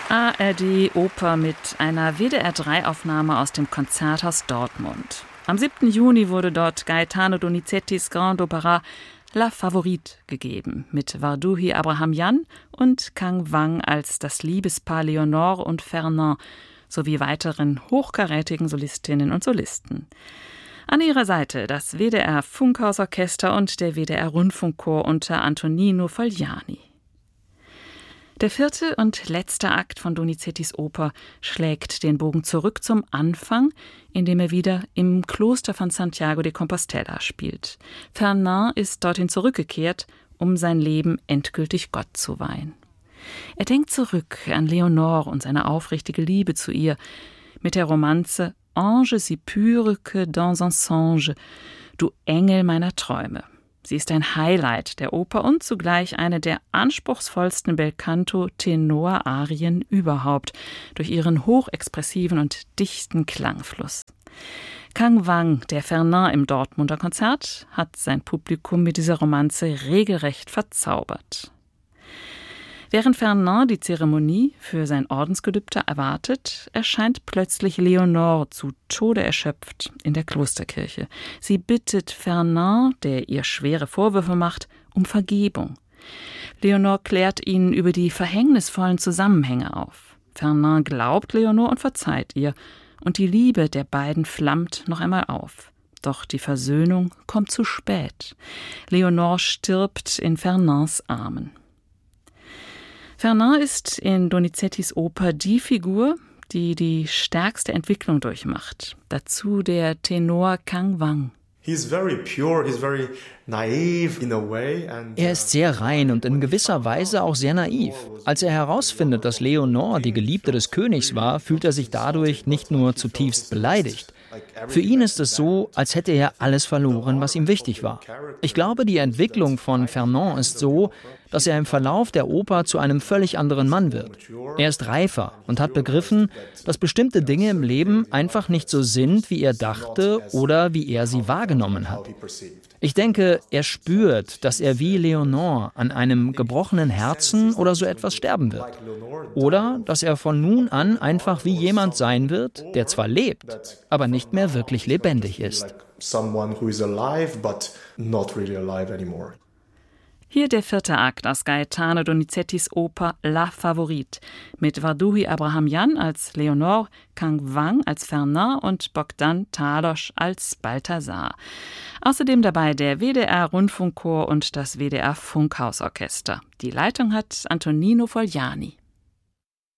ARD Oper mit einer WDR-3-Aufnahme aus dem Konzerthaus Dortmund. Am 7. Juni wurde dort Gaetano Donizettis Grand Opéra La Favorite gegeben, mit Vardouhy Abrahamian und Kang Wang als das Liebespaar Leonore und Fernand sowie weiteren hochkarätigen Solistinnen und Solisten. An ihrer Seite das WDR-Funkhausorchester und der WDR-Rundfunkchor unter Antonino Fogliani. Der vierte und letzte Akt von Donizettis Oper schlägt den Bogen zurück zum Anfang, indem er wieder im Kloster von Santiago de Compostela spielt. Fernand ist dorthin zurückgekehrt, um sein Leben endgültig Gott zu weihen. Er denkt zurück an Leonore und seine aufrichtige Liebe zu ihr mit der Romanze Ange si pure que dans un songe, du Engel meiner Träume. Sie ist ein Highlight der Oper und zugleich eine der anspruchsvollsten Belcanto-Tenor-Arien überhaupt durch ihren hochexpressiven und dichten Klangfluss. Kang Wang, der Fernand im Dortmunder Konzert, hat sein Publikum mit dieser Romanze regelrecht verzaubert. Während Fernand die Zeremonie für sein Ordensgelübde erwartet, erscheint plötzlich Leonore zu Tode erschöpft in der Klosterkirche. Sie bittet Fernand, der ihr schwere Vorwürfe macht, um Vergebung. Leonore klärt ihn über die verhängnisvollen Zusammenhänge auf. Fernand glaubt Leonore und verzeiht ihr, und die Liebe der beiden flammt noch einmal auf. Doch die Versöhnung kommt zu spät. Leonore stirbt in Fernands Armen. Fernand ist in Donizettis Oper die Figur, die die stärkste Entwicklung durchmacht. Dazu der Tenor Kang Wang. Er ist sehr rein und in gewisser Weise auch sehr naiv. Als er herausfindet, dass Leonore die Geliebte des Königs war, fühlt er sich dadurch nicht nur zutiefst beleidigt. Für ihn ist es so, als hätte er alles verloren, was ihm wichtig war. Ich glaube, die Entwicklung von Fernand ist so, dass er im Verlauf der Oper zu einem völlig anderen Mann wird. Er ist reifer und hat begriffen, dass bestimmte Dinge im Leben einfach nicht so sind, wie er dachte oder wie er sie wahrgenommen hat. Ich denke, er spürt, dass er wie Leonore an einem gebrochenen Herzen oder so etwas sterben wird. Oder dass er von nun an einfach wie jemand sein wird, der zwar lebt, aber nicht mehr wirklich lebendig ist. Hier der vierte Akt aus Gaetano Donizettis Oper La Favorite mit Vardouhy Abrahamian als Leonore, Kang Wang als Fernand und Bogdan Talos als Balthasar. Außerdem dabei der WDR-Rundfunkchor und das WDR-Funkhausorchester. Die Leitung hat Antonino Fogliani.